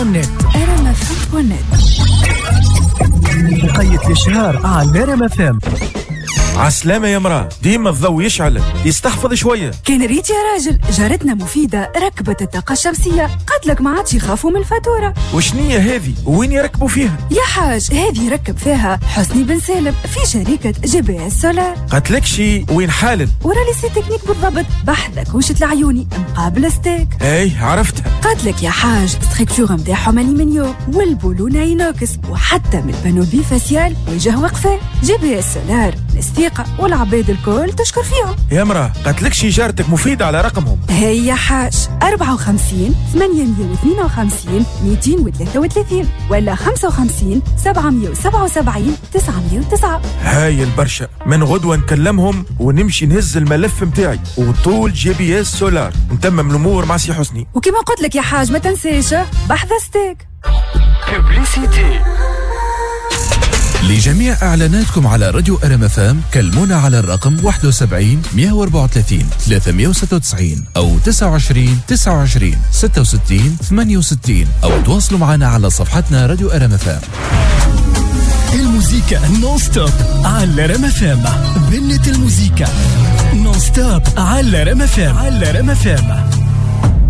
rmfm.net. مقيد الإشهار على رمفام. عسلامة يا مراه، ديما الضوء يشعل، يستحفظ شوية. كان ريت يا راجل، جارتنا مفيدة ركبت الطاقة الشمسية، قالت لك ما عادش يخافوا من الفاتورة. وشنية هذه؟ وين يركبوا فيها؟ يا حاج هذه يركب فيها حسني بن سالم في شركة GPS سولار. قالت لك شي وين حالا؟ ورالي سي تكنيك بالضبط، بحثك وشة العيوني مقابل ستيك. اي عرفتها. قالت لك يا حاج ستركتور نتاعهم الومنيوم والبولونة ينوكس، وحتى من البانو بيفاسيال وجه وقفه. GPS سولار الثقة والعباد الكل تشكر فيهم. يا مراه قالت لك شي جارتك مفيدة على رقمهم؟ هيا حاج 54 852 233 ولا 55 777 909. هاي البرشا، من غدوة نكلمهم ونمشي نهز الملف متاعي وطول GPS سولار نتمم الأمور مع سي حسني. وكما قلت لك يا حاج ما تنساش بحث ستيك. ببليسيتي. لجميع إعلاناتكم على راديو RMFM كلمونا على الرقم 71 134 396 أو 29 29 66 68 أو تواصلوا معنا على صفحتنا راديو RMFM. الموسيقى نون ستوب على رمفام. بنت الموسيقى نون ستوب على رمفام.